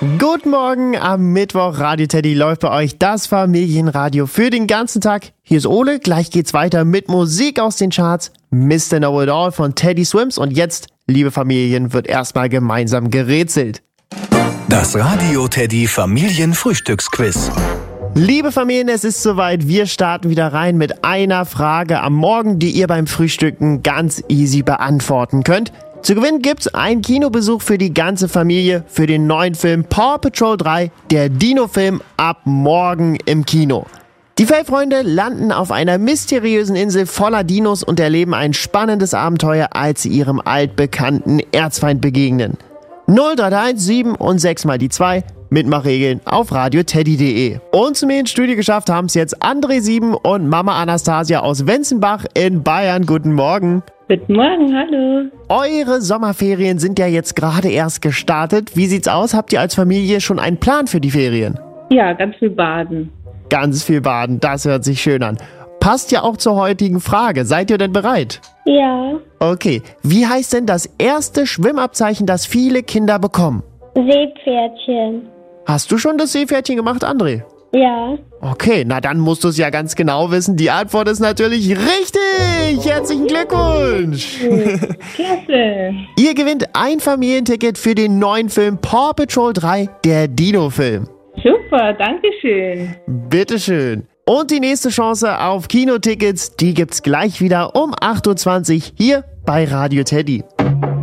Guten Morgen am Mittwoch. Radio Teddy läuft bei euch das Familienradio für den ganzen Tag. Hier ist Ole. Gleich geht's weiter mit Musik aus den Charts. Mr. Know It All von Teddy Swims. Und jetzt, liebe Familien, wird erstmal gemeinsam gerätselt. Das Radio Teddy Familienfrühstücksquiz. Liebe Familien, es ist soweit. Wir starten wieder rein mit einer Frage am Morgen, die ihr beim Frühstücken ganz easy beantworten könnt. Zu gewinnen gibt's einen Kinobesuch für die ganze Familie für den neuen Film Paw Patrol 3, der Dino-Film, ab morgen im Kino. Die Fellfreunde landen auf einer mysteriösen Insel voller Dinos und erleben ein spannendes Abenteuer, als sie ihrem altbekannten Erzfeind begegnen. 0331 7 und 6 mal die 2, Mitmachregeln auf radioteddy.de. Und zu mir ins Studio geschafft haben es jetzt André 7 und Mama Anastasia aus Wenzenbach in Bayern. Guten Morgen. Guten Morgen, hallo. Eure Sommerferien sind ja jetzt gerade erst gestartet. Wie sieht's aus? Habt ihr als Familie schon einen Plan für die Ferien? Ja, ganz viel baden. Ganz viel baden, das hört sich schön an. Passt ja auch zur heutigen Frage. Seid ihr denn bereit? Ja. Okay, wie heißt denn das erste Schwimmabzeichen, das viele Kinder bekommen? Seepferdchen. Hast du schon das Seepferdchen gemacht, André? Ja. Okay, na dann musst du es ja ganz genau wissen. Die Antwort ist natürlich richtig. Herzlichen Glückwunsch. Klasse. Ihr gewinnt ein Familienticket für den neuen Film Paw Patrol 3, der Dino-Film. Super, danke schön. Bitteschön. Und die nächste Chance auf Kinotickets, die gibt's gleich wieder um 8:20 Uhr hier bei Radio Teddy.